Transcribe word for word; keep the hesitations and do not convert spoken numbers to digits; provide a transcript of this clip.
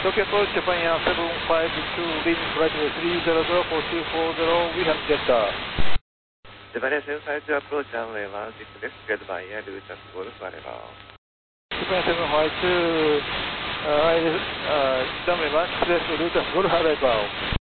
Tokyo Approach Japan Air seven five two, leading flight three zero zero four two four zero, we have Delta. Japan Air seven five two approach runway one sixです。Get by Air Route Golf arrival. Japan Air seven five two, uh, uh, runway one sixです。Route Golf arrival.